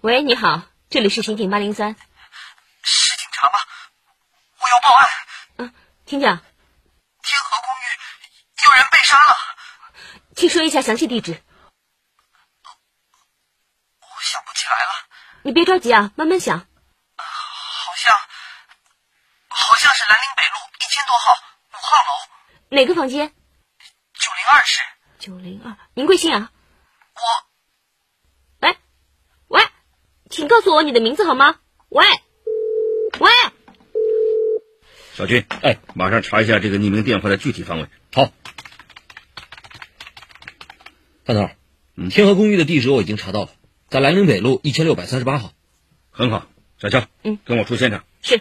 喂，你好，这里是刑警803。 是警察吗？我要报案。 听讲。 天河公寓有人被杀了。 请说一下详细地址。 我想不起来了。 你别着急啊，慢慢想。 好像是兰陵北路1000多号5号楼。 哪个房间 902室。 902。您贵姓啊？ 我。 喂，请告诉我你的名字好吗？喂。 小军，马上查一下这个匿名电话的具体方位。 好。探头，天河公寓的地址我已经查到了，在兰陵北路1638号。 很好，小乔，跟我出现场。 是。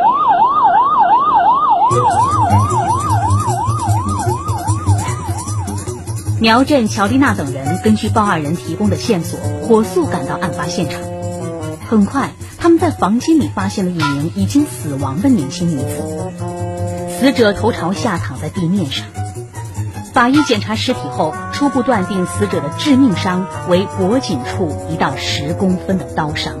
苗振、乔丽娜等人根据报案人提供的线索，火速赶到案发现场。很快，他们在房间里发现了一名已经死亡的年轻女子，死者头朝下躺在地面上。法医检查尸体后，初步断定死者的致命伤为脖颈处一道10公分的刀伤。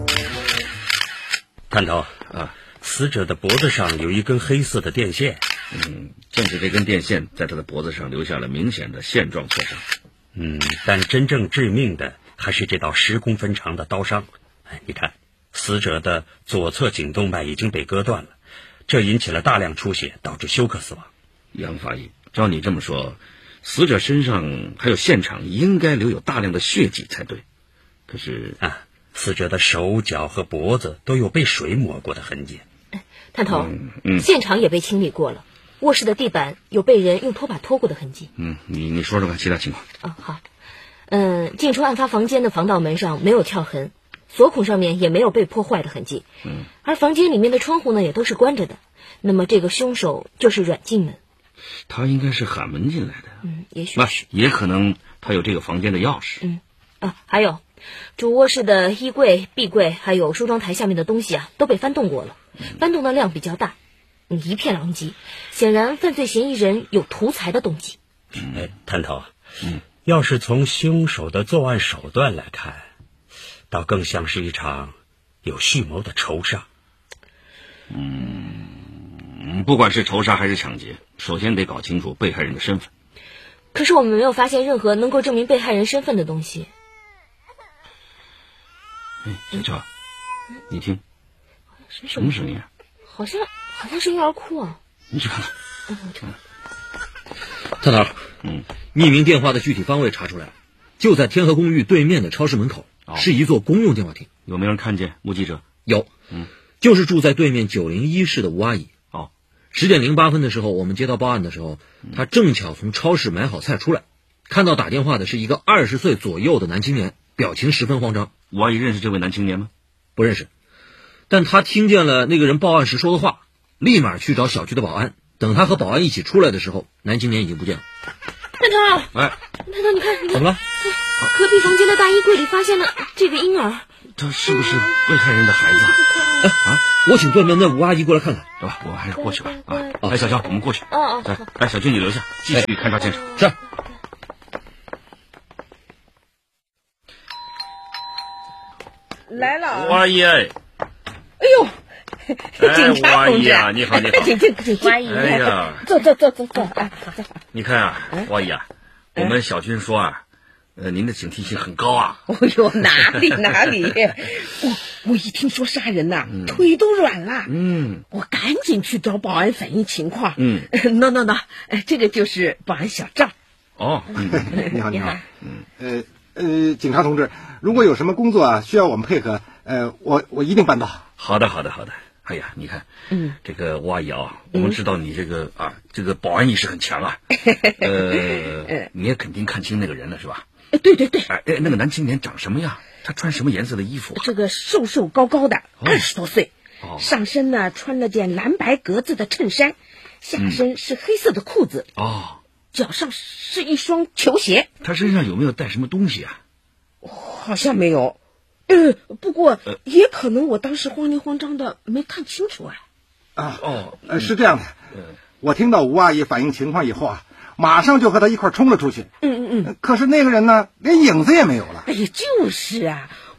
探头死者的脖子上有一根黑色的电线。 正是这根电线在他的脖子上留下了明显的线状挫伤。 但真正致命的还是这道10公分长的刀伤。你看，死者的左侧颈动脉已经被割断了，这引起了大量出血，导致休克死亡。 杨法医，照你这么说，死者身上还有现场应该留有大量的血迹才对。可是死者的手脚和脖子都有被水抹过的痕迹。 探头，现场也被清理过了，卧室的地板有被人用拖把拖过的痕迹。 你说说看其他情况。 好。进出案发房间的防盗门上没有跳痕，锁孔上面也没有被破坏的痕迹。而房间里面的窗户呢也都是关着的，那么这个凶手就是软禁门。 他应该是喊门进来的。 也许是。 也可能他有这个房间的钥匙。 还有主卧室的衣柜、壁柜还有梳妆台下面的东西都被翻动过了，翻动的量比较大，一片狼藉，显然犯罪嫌疑人有图财的动机。 探头，要是从凶手的作案手段来看，倒更像是一场有蓄谋的仇杀。 不管是仇杀还是抢劫，首先得搞清楚被害人的身份。 可是我们没有发现任何能够证明被害人身份的东西。 小乔，你听，什么声音啊？ 好像是婴儿哭啊。 你去看看。 探头，匿名电话的具体方位查出来了，就在天河公寓对面的超市门口，是一座公用电话亭。 有没有人看见？目击者？ 有，就是住在对面901室的吴阿姨。10点08分的时候，我们接到报案的时候，她正巧从超市买好菜出来，看到打电话的是一个20岁左右的男青年，表情十分慌张。 吴阿姨认识这位男青年吗？ 不认识，但她听见了那个人报案时说的话，立马去找小区的保安。等她和保安一起出来的时候，男青年已经不见了。 探头，探头，你看， 怎么了？ 隔壁房间的大衣柜里发现了这个婴儿。 他是不是被害人的孩子？ 我请对面那吴阿姨过来看看， 对吧？我们还是过去吧。小乔，我们过去。小军你留下，继续勘察现场。 是。 来了。 吴阿姨， 哎呦，警察同志啊，你好。 请。 吴阿姨， 坐。 你看吴阿姨我们小军说您的警惕性很高啊。 哦呦，哪里？我一听说杀人腿都软了。我赶紧去找保安反映情况。喏，这个就是保安小赵。 你好。警察同志，如果有什么工作需要我们配合，我一定办到。 好的。哎呀，你看，这个吴阿姨我们知道你这个保安意识很强啊。你也肯定看清那个人了是吧？ 对。 那个男青年长什么样？他穿什么颜色的衣服？ 这个瘦高的，20多岁，上身呢穿了件蓝白格子的衬衫，下身是黑色的裤子。脚上是一双球鞋。 他身上有没有带什么东西啊？ 好像没有。不过也可能我当时慌里慌张的没看清楚。 是这样的。我听到吴阿姨反映情况以后马上就和他一块冲了出去。可是那个人呢，连影子也没有了。 哎呀，就是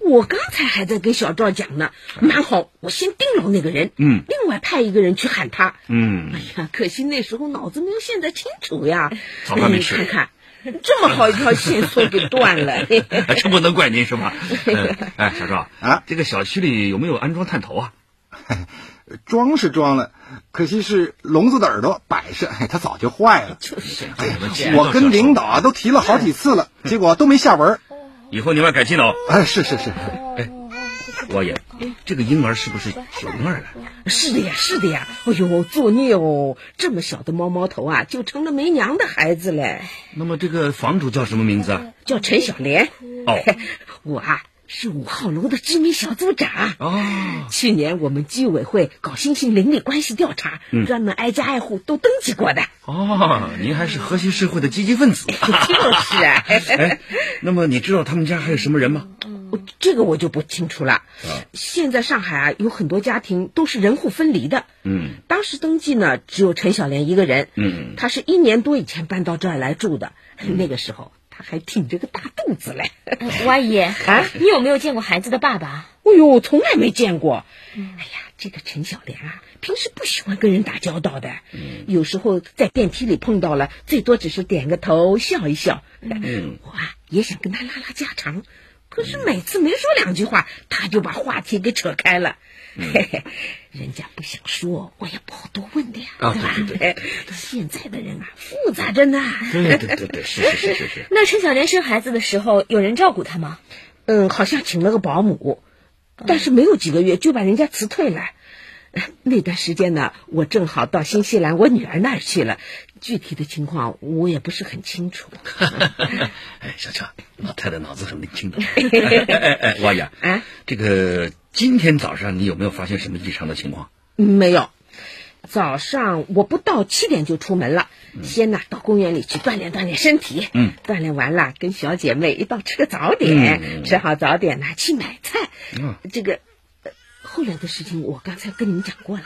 我刚才还在跟小赵讲呢，蛮好，我先盯牢那个人，另外派一个人去喊他。哎呀，可惜那时候脑子没有现在清楚呀。 早饭没吃， 看看。这么好一条线索给断了， 这不能怪您是吧？哎，小赵啊，这个小区里有没有安装探头啊？ 装是装了，可惜是笼子的耳朵摆设，它早就坏了。我跟领导都提了好几次了，结果都没下文。 以后你们改进哦。 是。 哎，王爷，这个婴儿是不是902来？ 是的呀。哎呦，作孽哦！这么小的毛头啊，就成了没娘的孩子嘞。 那么这个房主叫什么名字啊？ 叫陈小莲。 哦， 我是5号楼的知名小组长。去年我们居委会搞新型邻里关系调查，专门挨家挨户都登记过的。 您还是和谐社会的积极分子。 就是啊。 哎，那么你知道他们家还有什么人吗？ 这个我就不清楚了。现在上海有很多家庭都是人户分离的。当时登记呢，只有陈小莲一个人。他是1年多以前搬到这儿来住的。那个时候他还挺着个大肚子嘞。 吴阿姨你有没有见过孩子的爸爸？ 哎呦，从来没见过。哎呀，这个陈小莲啊，平时不喜欢跟人打交道的。有时候在电梯里碰到了，最多只是点个头笑一笑。我也想跟他拉拉家常，可是每次没说2句话，他就把话题给扯开了。人家不想说，我也不好多问的呀，对吧？ 对。 现在的人啊，复杂着呢。 对，是。 那陈小莲生孩子的时候，有人照顾她吗？ 好像请了个保姆，但是没有几个月就把人家辞退了。那段时间呢，我正好到新西兰我女儿那儿去了，具体的情况我也不是很清楚。 哎，小强，老太太脑子很灵清的。王爷这个今天早上你有没有发现什么异常的情况？ 没有。早上我不到7点就出门了，先到公园里去锻炼身体。锻炼完了，跟小姐妹一道吃个早点，吃好早点去买菜。这个后来的事情我刚才跟你们讲过了。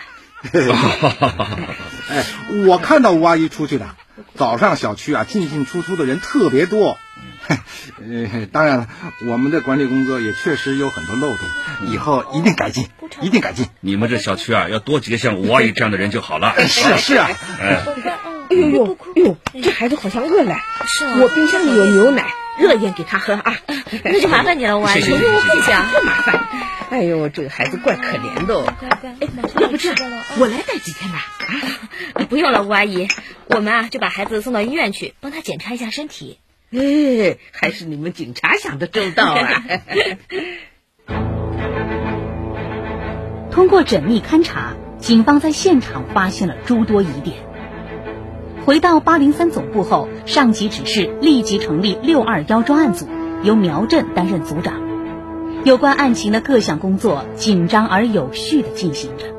我看到吴阿姨出去的，早上小区进进出出的人特别多。当然了，我们的管理工作也确实有很多漏洞，以后一定改进。 你们这小区要多几个像吴阿姨这样的人就好了。 是啊。 哎呦，这孩子好像饿了。 是啊， 我冰箱里有牛奶，热烟给他喝啊。 那就麻烦你了，吴阿姨。 谢谢。 不麻烦。哎呦，这个孩子怪可怜的哦。要不这样，我来带几天吧。 不用了，吴阿姨，我们就把孩子送到医院去，帮他检查一下身体。 还是你们警察想的周到啊。 通过缜密勘查，警方在现场发现了诸多疑点。回到803总部后，上级指示立即成立621专案组，由苗震担任组长。有关案情的各项工作紧张而有序地进行着。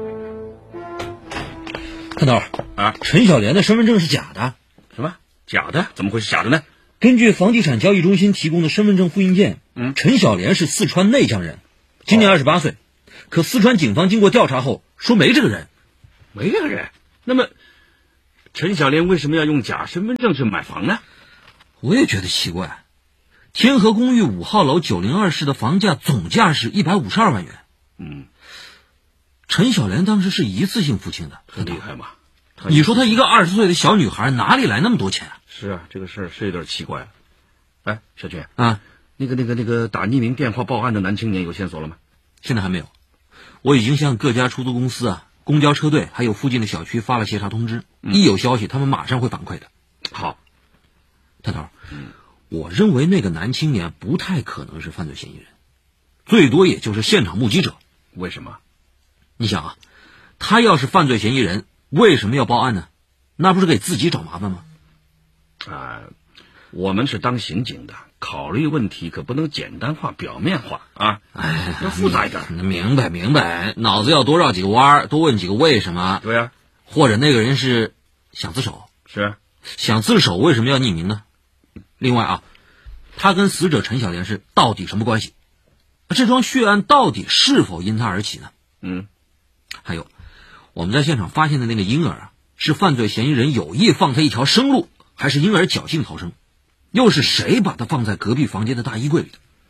看头陈小莲的身份证是假的。 什么？假的？怎么会是假的呢？ 根据房地产交易中心提供的身份证复印件，陈小莲是四川内江人，今年28岁。可四川警方经过调查后说没这个人。 没这个人？那么陈小莲为什么要用假身份证去买房呢？ 我也觉得奇怪。天河公寓5号楼902室的房价总价是152万元。陈小莲当时是一次性付清的， 很厉害嘛。 你说她一个20岁的小女孩哪里来那么多钱啊？ 是啊，这个事儿是有点奇怪。哎，小军那个打匿名电话报案的男青年有线索了吗？ 现在还没有。我已经向各家出租公司公交车队还有附近的小区发了协查通知，一有消息他们马上会反馈的。 好。 探头，我认为那个男青年不太可能是犯罪嫌疑人，最多也就是现场目击者。 为什么？ 你想他要是犯罪嫌疑人，为什么要报案呢？那不是给自己找麻烦吗？ 我们是当刑警的，考虑问题可不能简单化、表面化要复杂一点。 明白，脑子要多绕几个弯，多问几个为什么。 对啊。 或者那个人是想自首。 是。 想自首为什么要匿名呢？另外他跟死者陈小莲是到底什么关系？这桩血案到底是否因他而起呢？还有，我们在现场发现的那个婴儿是犯罪嫌疑人有意放他一条生路，还是婴儿侥幸逃生？又是谁把他放在隔壁房间的大衣柜里的？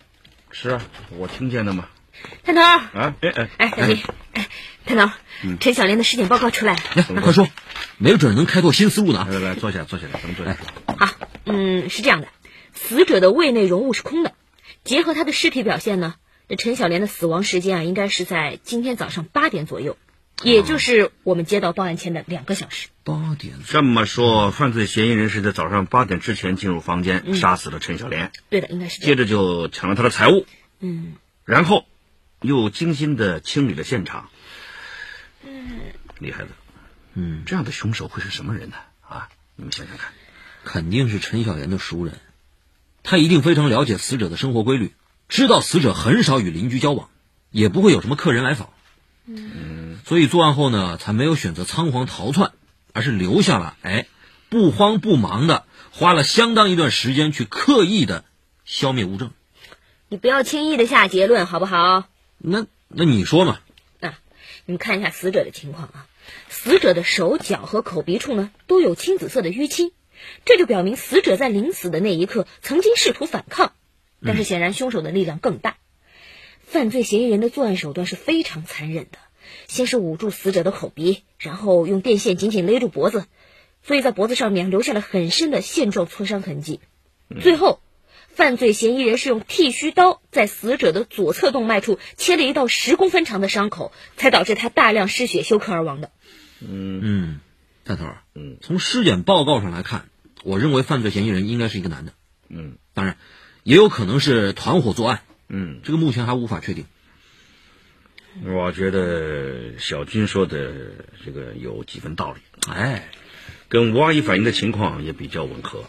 是啊，我听见的嘛。 探头啊， 小金，探头，陈小莲的尸检报告出来了， 来，快说，没准能开拓新思路呢。 来，坐下，咱们坐下。 好，是这样的，死者的胃内容物是空的，结合他的尸体表现呢，这陈小莲的死亡时间应该是在今天早上8点左右，也就是我们接到报案前的2个小时。 8点。 这么说，犯罪嫌疑人是在早上8点之前进入房间，杀死了陈小莲。 对的，应该是这样。 接着就抢了他的财物。 嗯。 然后又精心的清理了现场。李孩子，这样的凶手会是什么人呢？啊，你们想想看。 肯定是陈小莲的熟人，他一定非常了解死者的生活规律，知道死者很少与邻居交往，也不会有什么客人来访。所以作案后呢，才没有选择仓皇逃窜，而是留下了，不慌不忙的花了相当一段时间去刻意的消灭物证。 你不要轻易的下结论，好不好？ 那你说嘛？ 你们看一下死者的情况啊，死者的手脚和口鼻处呢都有青紫色的淤青，这就表明死者在临死的那一刻曾经试图反抗，但是显然凶手的力量更大。犯罪嫌疑人的作案手段是非常残忍的，先是捂住死者的口鼻，然后用电线紧紧勒住脖子，所以在脖子上面留下了很深的线状挫伤痕迹。最后犯罪嫌疑人是用剃须刀在死者的左侧动脉处切了一道10公分长的伤口，才导致他大量失血休克而亡的。 大头，从尸检报告上来看，我认为犯罪嫌疑人应该是一个男的。当然也有可能是团伙作案。这个目前还无法确定。 我觉得小军说的这个有几分道理，跟吴阿姨反映的情况也比较吻合。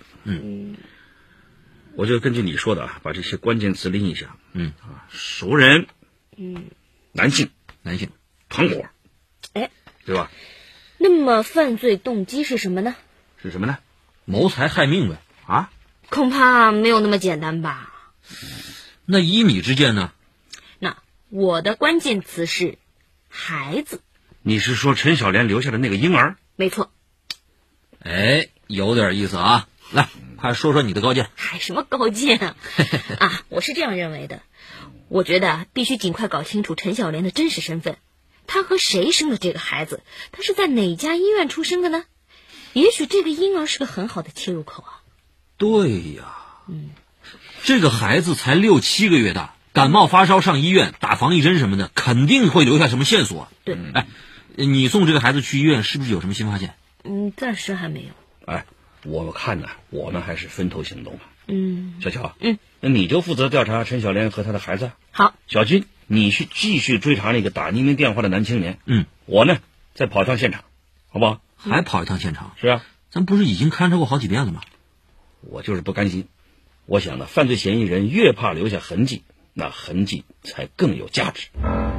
我就根据你说的把这些关键词拎一下。熟人，男性，团伙，对吧？ 那么犯罪动机是什么呢？ 谋财害命呗。 恐怕没有那么简单吧。 那以你之见呢？ 那我的关键词是孩子。 你是说陈小莲留下的那个婴儿？ 没错。 有点意思啊。来，快说说你的高见。 什么高见啊？我是这样认为的，我觉得必须尽快搞清楚陈小莲的真实身份，她和谁生了这个孩子，她是在哪家医院出生的呢？也许这个婴儿是个很好的切入口啊。 对呀，这个孩子才6、7个月大，感冒发烧上医院打防疫针什么的，肯定会留下什么线索。 对。 你送这个孩子去医院是不是有什么新发现？ 暂时还没有。 我看呢，我们还是分头行动吧。小乔， 那你就负责调查陈小莲和她的孩子。 好。 小军，你去继续追查那个打匿名电话的男青年。我呢再跑一趟现场，好不好？ 还跑一趟现场？ 是啊， 咱不是已经勘察过好几遍了吗？ 我就是不甘心。我想呢，犯罪嫌疑人越怕留下痕迹，那痕迹才更有价值。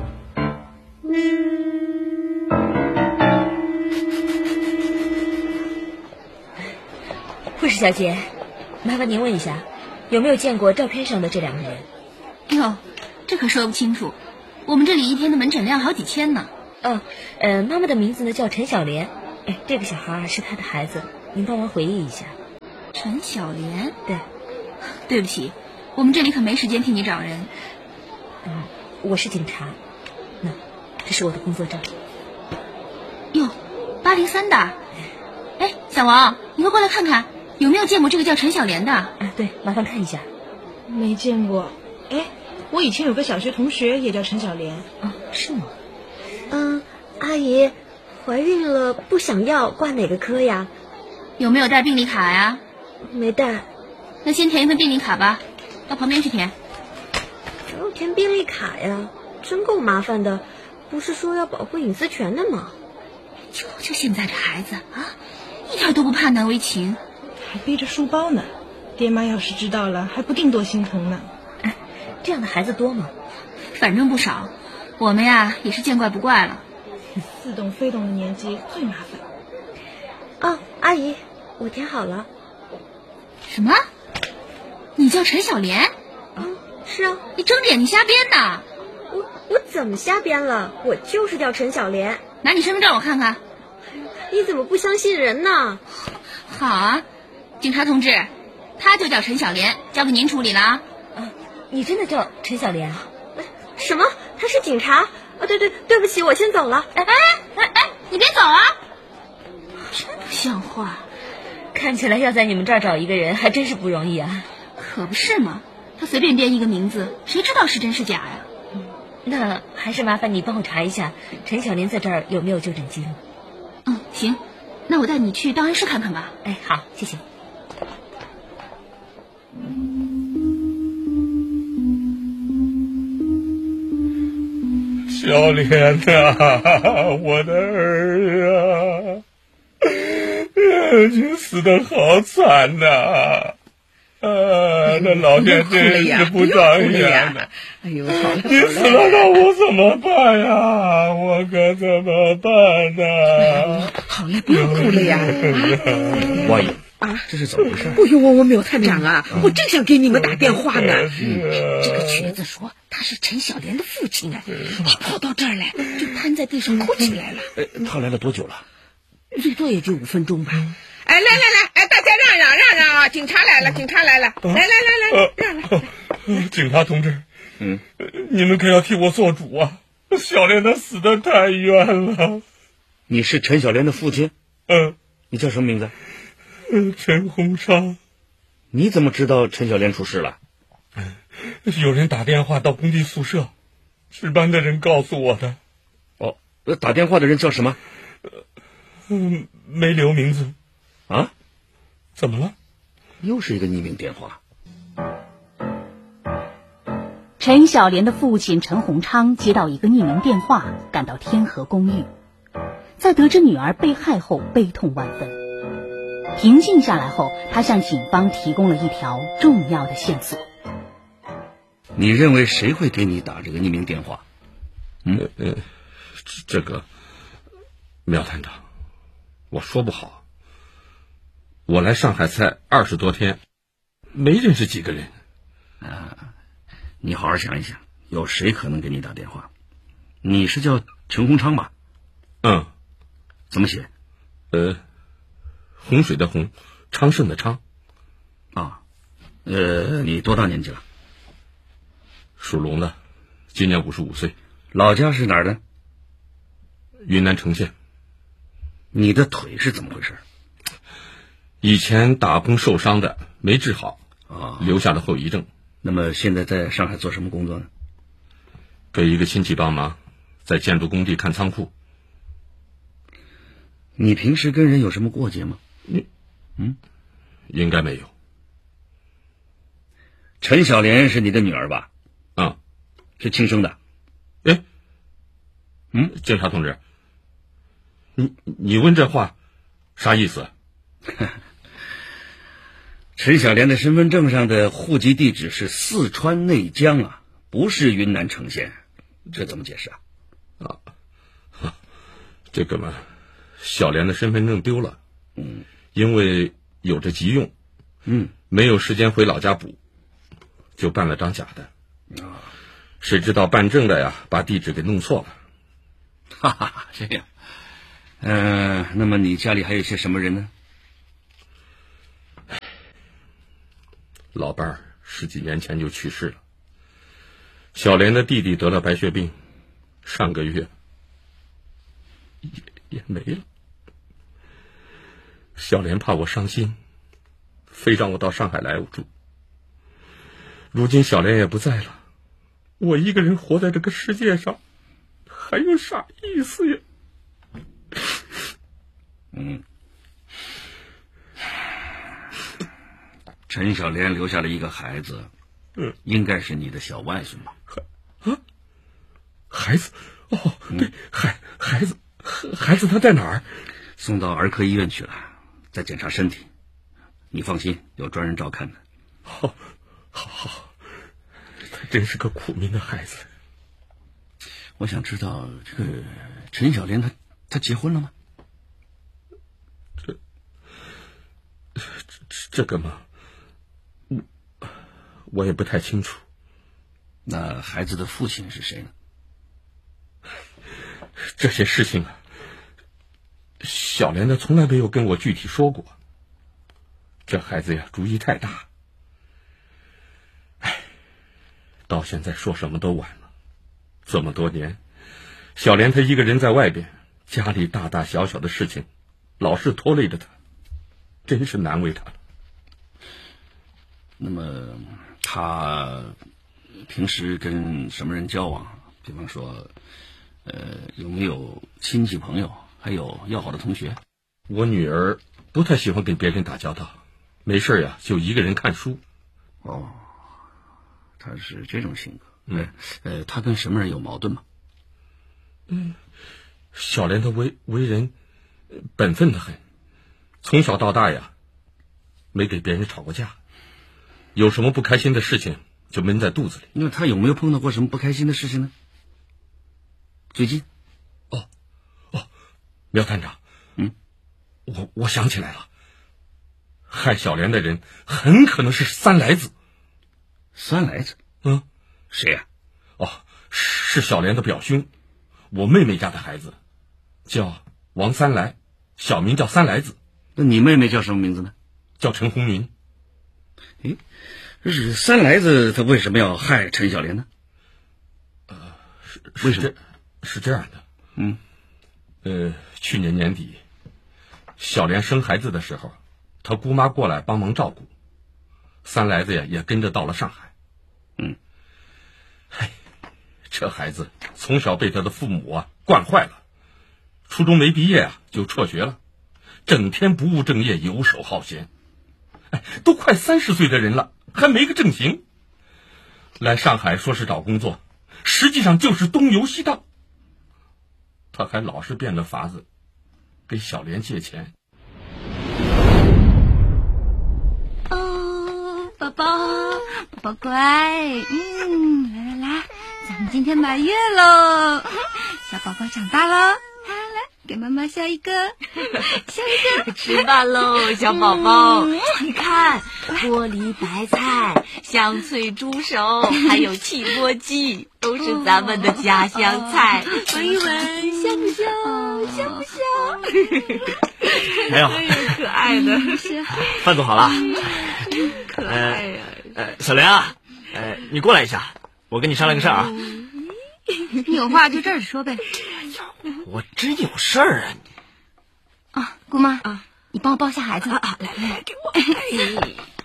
护士小姐，麻烦您问一下，有没有见过照片上的这2个人？ 哟，这可说不清楚，我们这里一天的门诊量好几千呢。 妈妈的名字呢叫陈小莲，这个小孩是她的孩子，您帮忙回忆一下。 陈小莲？ 对。 对不起，我们这里可没时间替你找人。 我是警察，那这是我的工作证。 哟，803的。小王，你快过来看看，有没有见过这个叫陈小莲的？ 对，麻烦看一下。 没见过。我以前有个小学同学也叫陈小莲。 是吗？ 阿姨，怀孕了不想要，挂哪个科呀？ 有没有带病历卡呀？ 没带。 那先填一份病历卡吧，到旁边去填。 还要填病历卡呀？真够麻烦的，不是说要保护隐私权的吗？ 就现在这孩子一点都不怕难为情， 还背着书包呢，爹妈要是知道了还不定多心疼呢。 这样的孩子多吗？ 反正不少，我们呀也是见怪不怪了。 似懂非懂的年纪最麻烦。 阿姨，我填好了。 什么？你叫陈小莲？ 是啊。 你睁着眼睛瞎编呢？ 我怎么瞎编了？我就是叫陈小莲。 拿你身份证我看看。 你怎么不相信人呢？ 好啊，警察同志，他就叫陈小莲，交给您处理了啊。 你真的叫陈小莲？ 什么？他是警察？对不起，我先走了。 哎，你别走啊！ 真不像话，看起来要在你们这儿找一个人还真是不容易啊。 可不是嘛，他随便编一个名字，谁知道是真是假呀？ 那还是麻烦你帮我查一下陈小莲在这儿有没有就诊记录。 行，那我带你去档案室看看吧。 哎，好，谢谢。 小莲呐，我的儿啊，你死得好惨呐！那老天真是不长眼呐！ 哎呦，好了， 你死了让我怎么办呀？我可怎么办呢？ 好了，不要哭了呀！ 王姨这是怎么回事？ 哎呦，我没有探长啊，我正想给你们打电话呢。这个瘸子说他是陈小莲的父亲啊，他跑到这儿来就瘫在地上哭起来了。 他来了多久了？ 最多也就5分钟吧。哎，来，大家让啊！警察来了！来，让！ 警察同志，你们可要替我做主啊！小莲她死得太冤了。 你是陈小莲的父亲？你叫什么名字？ 陈鸿昌。 你怎么知道陈小莲出事了？ 有人打电话到工地宿舍，值班的人告诉我的。 打电话的人叫什么？ 没留名字。 啊？ 怎么了？ 又是一个匿名电话。 陈小莲的父亲陈鸿昌接到一个匿名电话，赶到天河公寓，在得知女儿被害后悲痛万分。平静下来后，他向警方提供了一条重要的线索。 你认为谁会给你打这个匿名电话？ 这个苗探长，我说不好。我来上海才20多天，没认识几个人。 你好好想一想，有谁可能给你打电话？你是叫陈鸿昌吧？ 怎么写？ 洪水的洪，昌盛的昌。 你多大年纪了？ 属龙的，今年55岁。 老家是哪儿的？ 云南城县。 你的腿是怎么回事？ 以前打工受伤的，没治好，留下的后遗症。 那么现在在上海做什么工作呢？ 给一个亲戚帮忙，在建筑工地看仓库。 你平时跟人有什么过节吗？ 应该没有。 陈小莲是你的女儿吧？是亲生的。 警察同志，你问这话啥意思？ 陈小莲的身份证上的户籍地址是四川内江啊，不是云南城县，这怎么解释啊？ 这个嘛，小莲的身份证丢了，因为有着急用，没有时间回老家补，就办了张假的。谁知道办证的呀，把地址给弄错了。 这样。那么你家里还有些什么人呢？ 老伴儿10几年前就去世了，小莲的弟弟得了白血病，上个月也没了。小莲怕我伤心，非让我到上海来住。如今小莲也不在了，我一个人活在这个世界上，还有啥意思呀？ 陈小莲留下了一个孩子，应该是你的小外孙吧？ 孩子？对，孩子他在哪儿？ 送到儿科医院去了，在检查身体。你放心，有专人照看的。 好，他真是个苦命的孩子。 我想知道这个陈小莲她结婚了吗？ 这个嘛，我也不太清楚。 那孩子的父亲是谁呢？ 这些事情啊，小莲她从来没有跟我具体说过。这孩子呀，主意太大。 到现在说什么都晚了。这么多年，小莲她一个人在外边，家里大大小小的事情老是拖累着她，真是难为她了。 那么她平时跟什么人交往？比方说有没有亲戚朋友，还有要好的同学？ 我女儿不太喜欢跟别人打交道，没事呀就一个人看书。 哦，她是这种性格。她跟什么人有矛盾吗？ 小莲她为人本分的很，从小到大呀没给别人吵过架，有什么不开心的事情就闷在肚子里。 那她有没有碰到过什么不开心的事情呢？最近？ 苗探长，我想起来了，害小莲的人很可能是三来子。 三来子？谁呀？ 是小莲的表兄，我妹妹家的孩子，叫王三来，小名叫三来子。 那你妹妹叫什么名字呢？ 叫陈红民。 这是三来子，他为什么要害陈小莲呢？为什么？ 是这样的。去年年底，小莲生孩子的时候，她姑妈过来帮忙照顾，三来子呀也跟着到了上海。这孩子从小被他的父母惯坏了，初中没毕业就辍学了，整天不务正业，游手好闲。都快30岁的人了，还没个正形。来上海说是找工作，实际上就是东游西荡。他还老是变着法子给小莲借钱。 宝宝乖，来，咱们今天满月喽，小宝宝长大了，来给妈妈笑一个，笑一个。 吃饭喽，小宝宝，你看玻璃白菜、香脆猪手，还有汽锅鸡，都是咱们的家乡菜，闻一闻，香不香？香不香？ 没有， 可爱的， 饭做好了。 可爱呀！ 小莲啊，你过来一下，我跟你商量个事儿啊。 你有话就这儿说呗。 我真有事儿啊！ 姑妈你帮我抱下孩子。 来，给我。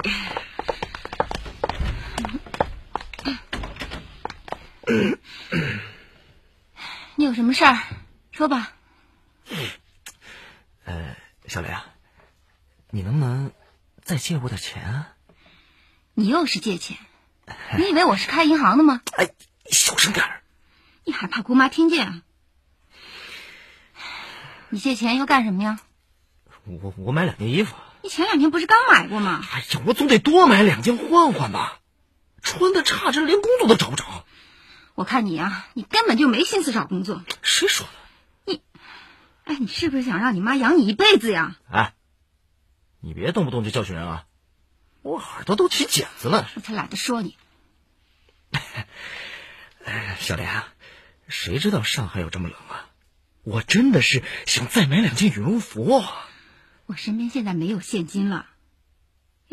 你有什么事儿说吧。 小莲啊，你能不能再借我点钱啊？ 你又是借钱？你以为我是开银行的吗？ 小声点儿。 你还怕姑妈听见啊？你借钱要干什么呀？ 我买2件衣服。 你前2天不是刚买过吗？ 我总得多买2件换换吧，穿的差着连工作都找不着。 我看你你根本就没心思找工作。 谁说的？ 你是不是想让你妈养你一辈子呀？ 你别动不动就教训人啊，我耳朵都起茧子了。 我才懒得说你。 小莲啊，谁知道上海有这么冷啊？我真的是想再买2件羽绒服。 我身边现在没有现金了。